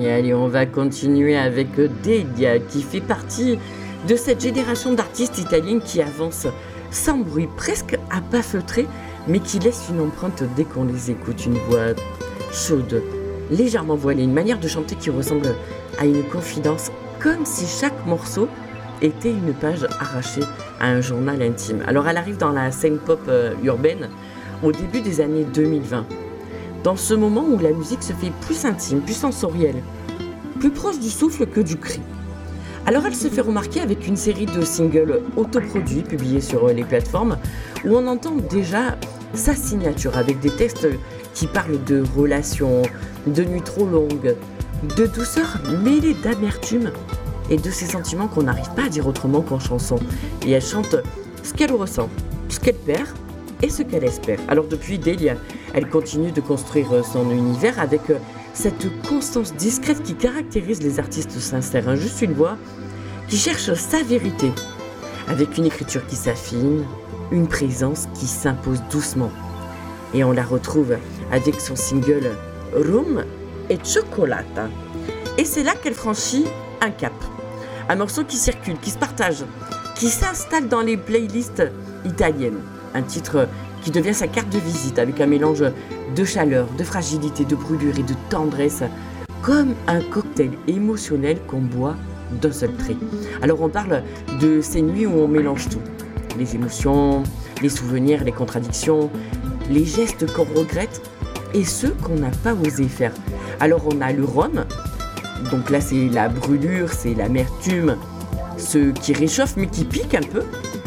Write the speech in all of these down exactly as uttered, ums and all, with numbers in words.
Allez, on va continuer avec Delia, qui fait partie de cette génération d'artistes italiennes qui avancent sans bruit, presque à pas feutré, mais qui laissent une empreinte dès qu'on les écoute. Une voix chaude, légèrement voilée, une manière de chanter qui ressemble à une confidence, comme si chaque morceau était une page arrachée à un journal intime. Alors elle arrive dans la scène pop euh, urbaine au début des années deux mille vingt, dans ce moment où la musique se fait plus intime, plus sensorielle, plus proche du souffle que du cri. Alors elle se fait remarquer avec une série de singles autoproduits publiés sur les plateformes où on entend déjà sa signature avec des textes qui parlent de relations, de nuits trop longues, de douceur mêlée d'amertume et de ces sentiments qu'on n'arrive pas à dire autrement qu'en chanson. Et elle chante ce qu'elle ressent, ce qu'elle perd et ce qu'elle espère. Alors depuis Delia, elle continue de construire son univers avec cette constance discrète qui caractérise les artistes sincères. Hein, juste une voix qui cherche sa vérité, avec une écriture qui s'affine, une présence qui s'impose doucement. Et on la retrouve avec son single Rum e Cioccolata. Et c'est là qu'elle franchit un cap. Un morceau qui circule, qui se partage, qui s'installe dans les playlists italiennes. Un titre qui devient sa carte de visite avec un mélange de chaleur, de fragilité, de brûlure et de tendresse, comme un cocktail émotionnel qu'on boit d'un seul trait. Alors on parle de ces nuits où on mélange tout. Les émotions, les souvenirs, les contradictions, les gestes qu'on regrette et ceux qu'on n'a pas osé faire. Alors on a le rhum, donc là c'est la brûlure, c'est l'amertume, ce qui réchauffe mais qui pique un peu,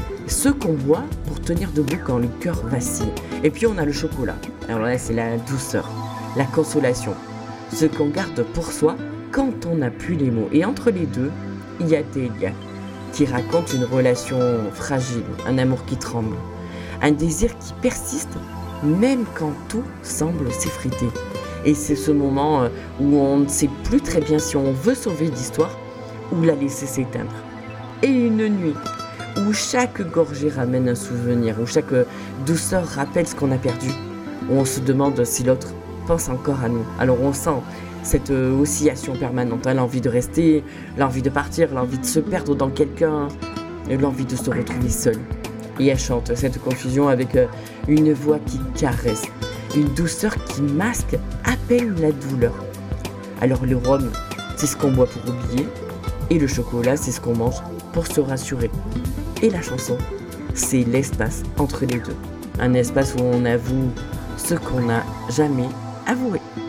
ce qu'on boit pour tenir debout quand le cœur vacille. Et puis on a le chocolat, alors là c'est la douceur, la consolation, ce qu'on garde pour soi quand on n'a plus les mots. Et entre les deux, il y a Delia qui raconte une relation fragile, un amour qui tremble, un désir qui persiste même quand tout semble s'effriter. Et c'est ce moment où on ne sait plus très bien si on veut sauver l'histoire ou la laisser s'éteindre. Et une nuit où chaque gorgée ramène un souvenir, où chaque douceur rappelle ce qu'on a perdu, où on se demande si l'autre pense encore à nous. Alors on sent cette oscillation permanente, hein, l'envie de rester, l'envie de partir, l'envie de se perdre dans quelqu'un, et l'envie de se retrouver seul. Et elle chante cette confusion avec une voix qui caresse, une douceur qui masque à peine la douleur. Alors le rhum, c'est ce qu'on boit pour oublier, et le chocolat, c'est ce qu'on mange pour se rassurer. Et la chanson, c'est l'espace entre les deux. Un espace où on avoue ce qu'on n'a jamais avoué.